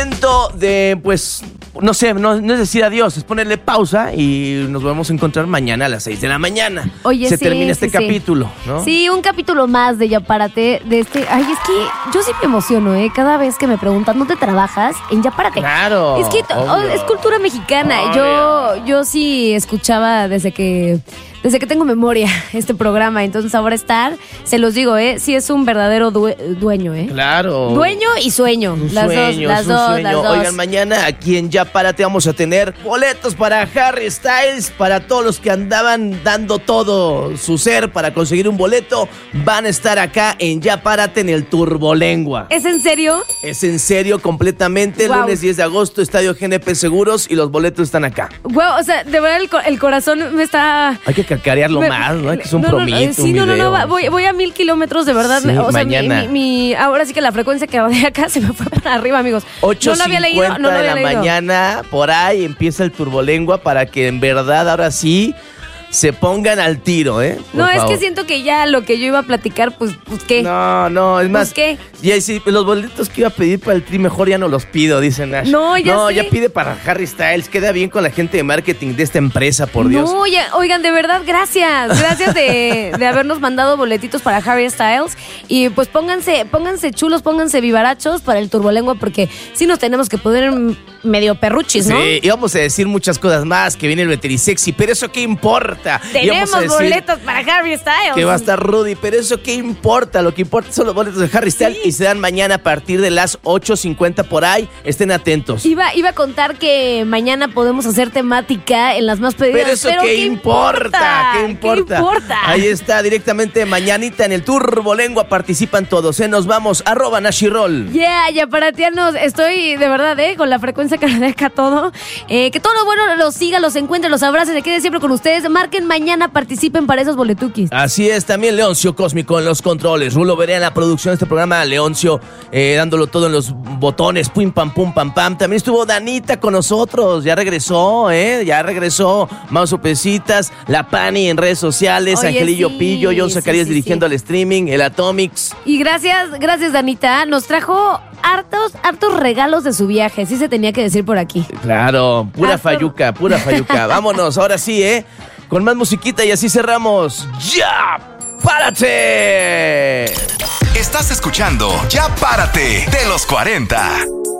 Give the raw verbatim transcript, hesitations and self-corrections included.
momento de, pues, no sé, no, no es decir adiós, es ponerle pausa y nos vamos a encontrar mañana a las seis de la mañana. Oye, Se sí, termina este sí, sí. capítulo, ¿no? Sí, un capítulo más de Ya Párate, de este... Ay, es que yo sí me emociono, ¿eh? Cada vez que me preguntan, ¿dónde trabajas? En Ya Párate. Claro. Es que oh, es cultura mexicana. Yo, yo sí escuchaba desde que... Desde que tengo memoria este programa, entonces ahora estar, se los digo, ¿eh? Sí es un verdadero due- dueño, ¿eh? Claro. Dueño y sueño. Un las sueño, dos, las es un dos, sueño. las dos. Oigan, mañana aquí en Ya Párate vamos a tener boletos para Harry Styles, para todos los que andaban dando todo su ser para conseguir un boleto, van a estar acá en Ya Párate en el Turbolengua. ¿Es en serio? Es en serio, completamente. Wow. Lunes diez de agosto, Estadio G N P Seguros y los boletos están acá. Wow, o sea, de verdad el, co- el corazón me está... Hay que cacarearlo Me- más, ¿no? Hay que hacer un no, no, promito, eh, sí, un no, no, video. no, va- voy, voy a mil kilómetros de verdad. Sí, o sea, mi, mañana. mi- mi- ahora sí que la frecuencia que va de acá se me fue para arriba, amigos. ocho No lo había leído, cincuenta no lo de había la leído. mañana, por ahí empieza el Turbolengua para que en verdad ahora sí se pongan al tiro, ¿eh? Por No, es favor. que siento que ya lo que yo iba a platicar, pues, pues ¿qué? No, no, es más. ¿qué? Ya sí, los boletos que iba a pedir para el tri mejor ya no los pido, dice Nash. No, ya No, sé. ya pide para Harry Styles. Queda bien con la gente de marketing de esta empresa, por Dios. No, ya- oigan, de verdad, gracias. Gracias de, de habernos mandado boletitos para Harry Styles. Y pues pónganse, pónganse chulos, pónganse vivarachos para el Turbolengua, porque sí nos tenemos que poner medio perruchis, ¿no? Sí, y vamos a decir muchas cosas más, que viene el Veterisexy, pero eso qué importa. Y Tenemos vamos a decir boletos para Harry Styles. que va a estar Rudy, pero eso qué importa, lo que importa son los boletos de Harry Styles y se dan mañana a partir de las ocho cincuenta por ahí, estén atentos. Iba, iba a contar que mañana podemos hacer temática en las más pedidas. Pero eso qué, importa, qué importa. ¿Qué importa? Ahí está, directamente mañanita en el Turbolengua participan todos, ¿eh? Nos vamos, arroba Nashirol. Yeah, ya paratianos, estoy de verdad, ¿eh? Con la frecuencia cardíaca todo. Eh, que todo lo bueno los siga, los encuentre, los abrace, se quede siempre con ustedes. Marquen mañana, participen para esos boletuquis. Así es, también Leoncio Cósmico en los controles, Rulo Berea en la producción de este programa, Leoncio eh, dándolo todo en los botones, pum pam pum pam pam. También estuvo Danita con nosotros, ya regresó, ¿eh? Ya regresó Mau Sopecitas, La Pani en redes sociales, Oye, Angelillo sí, Pillo, John sí, Zacarías sí, dirigiendo sí. al streaming, el Atomics. Y gracias, gracias Danita. Nos trajo hartos, hartos regalos de su viaje. Sí se tenía que decir por aquí. Claro, pura Hasta- fayuca, pura fayuca. Vámonos, ahora sí, ¿eh? Con más musiquita y así cerramos. ¡Ya! ¡Párate! Estás escuchando Ya Párate de los cuarenta.